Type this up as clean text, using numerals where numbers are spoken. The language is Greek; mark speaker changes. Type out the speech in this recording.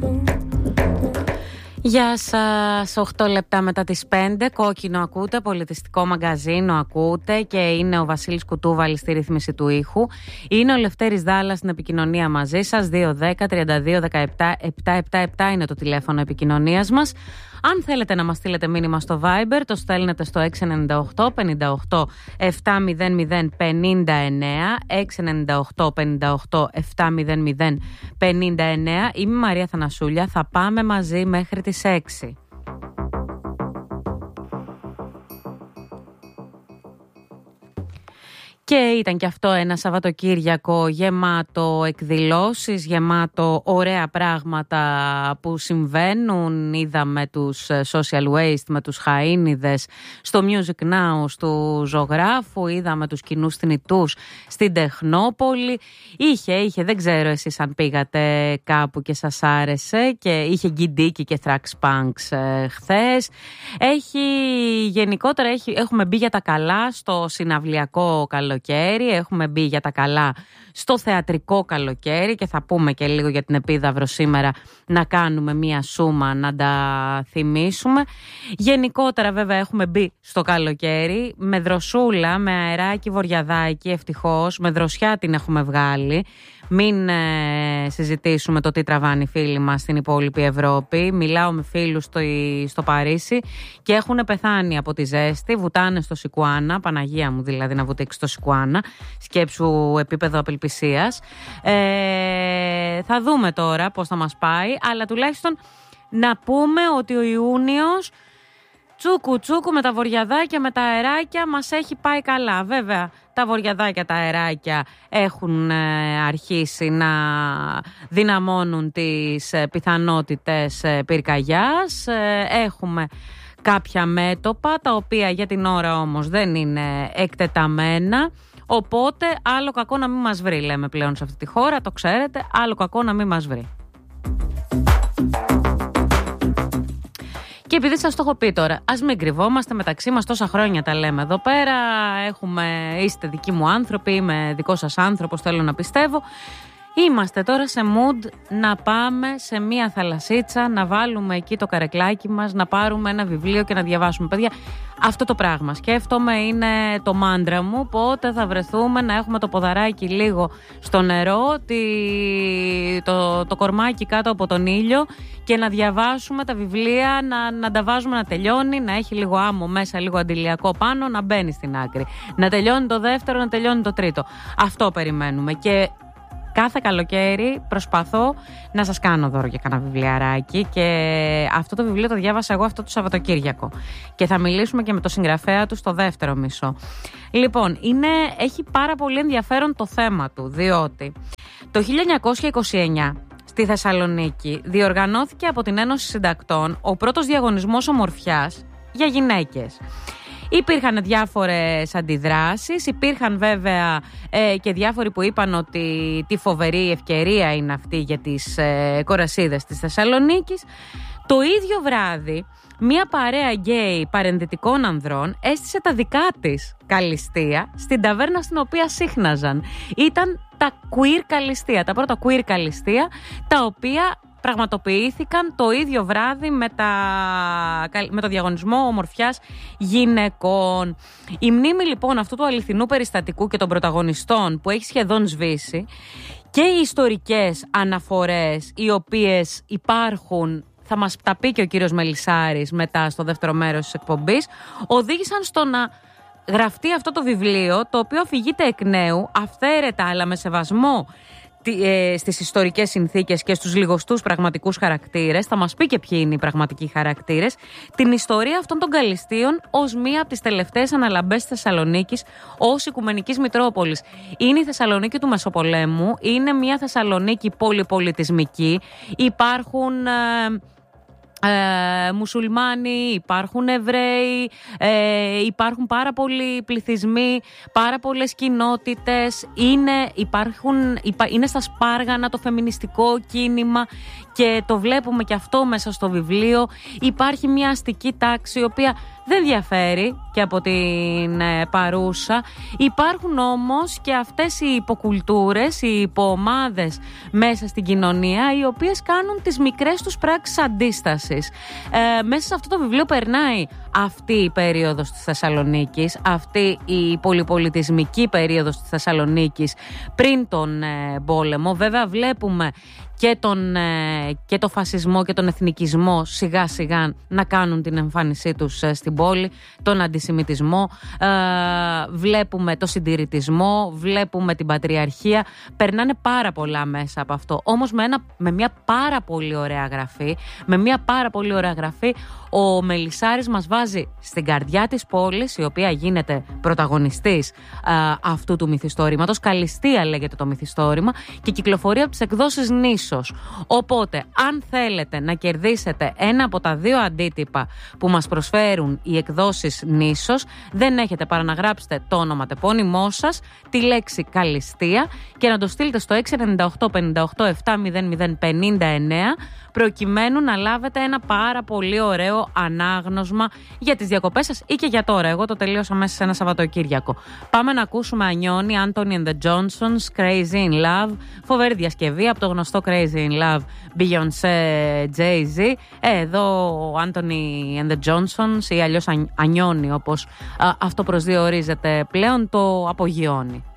Speaker 1: Γεια σας, 8 λεπτά μετά τις 5, Κόκκινο ακούτε, πολιτιστικό μαγκαζίνο ακούτε και είναι ο Βασίλης Κουτούβαλης στη ρύθμιση του ήχου. Είναι ο Λευτέρης Δάλλας στην επικοινωνία μαζί σας, 210-32-17-777 είναι το τηλέφωνο επικοινωνίας μας. Αν θέλετε να μας στείλετε μήνυμα στο Viber, το στέλνετε στο 698 58 700 59, 698 58 700 59. Είμαι η Μαρία Θανασούλια, θα πάμε μαζί μέχρι τις 6. Και ήταν και αυτό ένα Σαββατοκύριακο γεμάτο εκδηλώσεις, γεμάτο ωραία πράγματα που συμβαίνουν. Είδαμε τους Social Waste με τους Χαΐνιδες στο Music Now του Ζωγράφου, είδαμε τους κοινούς θνητούς στην Τεχνόπολη. Είχε, δεν ξέρω εσείς αν πήγατε κάπου και σας άρεσε, και είχε γκιντίκι και Thrax Punks χθες. Γενικότερα έχουμε μπει για τα καλά στο συναυλιακό καλοκαίρι, έχουμε μπει για τα καλά στο θεατρικό καλοκαίρι και θα πούμε και λίγο για την Επίδαυρο σήμερα, να κάνουμε μία σούμα να τα θυμίσουμε. Γενικότερα βέβαια έχουμε μπει στο καλοκαίρι με δροσούλα, με αεράκι βορειαδάκι, ευτυχώς, με δροσιά την έχουμε βγάλει. Μην συζητήσουμε το τι τραβάνε οι φίλοι μας στην υπόλοιπη Ευρώπη. Μιλάω με φίλους στο Παρίσι και έχουν πεθάνει από τη ζέστη. Βουτάνε στο Σικουάνα, Παναγία μου δηλαδή να βουτήξει στο Σικουάνα. Σκέψου επίπεδο απελπισίας. Θα δούμε τώρα πώς θα μας πάει, αλλά τουλάχιστον να πούμε ότι ο Ιούνιος τσούκου με τα βοριαδάκια, με τα αεράκια μας έχει πάει καλά. Βέβαια τα βοριαδάκια, τα αεράκια έχουν αρχίσει να δυναμώνουν τις πιθανότητες πυρκαγιάς. Έχουμε κάποια μέτωπα, τα οποία για την ώρα όμως δεν είναι εκτεταμένα. Οπότε άλλο κακό να μην μας βρει, λέμε πλέον σε αυτή τη χώρα, το ξέρετε, άλλο κακό να μην μας βρει. Και επειδή σας το έχω πει τώρα, ας μην κρυβόμαστε μεταξύ μας, τόσα χρόνια τα λέμε εδώ πέρα. Είστε δικοί μου άνθρωποι, είμαι δικός σας άνθρωπος, θέλω να πιστεύω. Είμαστε τώρα σε mood να πάμε σε μία θαλασσίτσα, να βάλουμε εκεί το καρεκλάκι μας, να πάρουμε ένα βιβλίο και να διαβάσουμε. Παιδιά, αυτό το πράγμα σκέφτομαι, είναι το μάντρα μου. Πότε θα βρεθούμε να έχουμε το ποδαράκι λίγο στο νερό, το κορμάκι κάτω από τον ήλιο και να διαβάσουμε τα βιβλία, να τα βάζουμε να τελειώνει, να έχει λίγο άμμο μέσα, λίγο αντιλιακό πάνω, να μπαίνει στην άκρη. Να τελειώνει το δεύτερο, να τελειώνει το τρίτο. Αυτό περιμένουμε. Και κάθε καλοκαίρι προσπαθώ να σας κάνω δώρο για κανένα βιβλιαράκι, και αυτό το βιβλίο το διάβασα εγώ αυτό το Σαββατοκύριακο και θα μιλήσουμε και με το συγγραφέα του στο δεύτερο μισό. Λοιπόν, έχει πάρα πολύ ενδιαφέρον το θέμα του, διότι το 1929 στη Θεσσαλονίκη διοργανώθηκε από την Ένωση Συντακτών ο πρώτος διαγωνισμός ομορφιάς για γυναίκες. Υπήρχαν διάφορες αντιδράσεις, υπήρχαν βέβαια και διάφοροι που είπαν ότι τι φοβερή ευκαιρία είναι αυτή για τις κορασίδες της Θεσσαλονίκης. Το ίδιο βράδυ μία παρέα γκέι παρενδυτικών ανδρών έστησε τα δικά της καλλιστεία στην ταβέρνα στην οποία σύχναζαν. Ήταν τα queer καλλιστεία, τα πρώτα queer καλλιστεία, τα οποία πραγματοποιήθηκαν το ίδιο βράδυ με το διαγωνισμό ομορφιάς γυναικών. Η μνήμη λοιπόν αυτού του αληθινού περιστατικού και των πρωταγωνιστών που έχει σχεδόν σβήσει, και οι ιστορικές αναφορές οι οποίες υπάρχουν, θα μας τα πει και ο κύριος Μελισσάρης μετά στο δεύτερο μέρος της εκπομπής, οδήγησαν στο να γραφτεί αυτό το βιβλίο, το οποίο αφηγείται εκ νέου, αυθαίρετα αλλά με σεβασμό στις ιστορικές συνθήκες και στους λιγοστούς πραγματικούς χαρακτήρες. Θα μας πει και ποιοι είναι οι πραγματικοί χαρακτήρες. Την ιστορία αυτών των καλλιστείων ως μία από τις τελευταίες αναλαμπές της Θεσσαλονίκης ως Οικουμενικής Μητρόπολης. Είναι η Θεσσαλονίκη του Μεσοπολέμου, είναι μια Θεσσαλονίκη πολυπολιτισμική. Υπάρχουν μουσουλμάνοι, υπάρχουν Εβραίοι, υπάρχουν πάρα πολλοί πληθυσμοί, πάρα πολλές κοινότητες, είναι στα σπάργανα το φεμινιστικό κίνημα και το βλέπουμε και αυτό μέσα στο βιβλίο. Υπάρχει μια αστική τάξη η οποία δεν διαφέρει και από την παρούσα. Υπάρχουν όμως και αυτές οι υποκουλτούρες, οι υποομάδες μέσα στην κοινωνία, οι οποίες κάνουν τις μικρές τους πράξεις αντίστασης. Μέσα σε αυτό το βιβλίο περνάει αυτή η περίοδος της Θεσσαλονίκης, αυτή η πολυπολιτισμική περίοδος της Θεσσαλονίκης πριν τον πόλεμο. Βέβαια βλέπουμε και το φασισμό και τον εθνικισμό σιγά σιγά να κάνουν την εμφάνισή τους στην πόλη, τον αντισημιτισμό, βλέπουμε το συντηρητισμό, βλέπουμε την πατριαρχία, περνάνε πάρα πολλά μέσα από αυτό. Όμως με μια πάρα πολύ ωραία γραφή, ο Μελισσάρης μας βάζει στην καρδιά της πόλης, η οποία γίνεται πρωταγωνιστής αυτού του μυθιστόρηματος. Καλλιστία λέγεται το μυθιστόρημα και κυκλοφορεί από τις εκδόσεις Νήσος. Οπότε, αν θέλετε να κερδίσετε ένα από τα 2 αντίτυπα που μας προσφέρουν οι εκδόσεις Νήσος, δεν έχετε παρά να γράψετε το ονοματεπώνυμό σας, τη λέξη Καλλιστία και να το στείλετε στο 698 58 700 59, προκειμένου να λάβετε ένα πάρα πολύ ωραίο ανάγνωσμα για τις διακοπές σας ή και για τώρα. Εγώ το τελείωσα μέσα σε ένα Σαββατοκύριακο. Πάμε να ακούσουμε Ανιώνη, Anthony and the Johnsons, Crazy in Love. Φοβερή διασκευή από το γνωστό Crazy in Love, Beyoncé, Jay-Z. Εδώ ο Anthony and the Johnsons ή αλλιώς Ανιώνη, όπως αυτό προσδιορίζεται πλέον, το απογειώνει.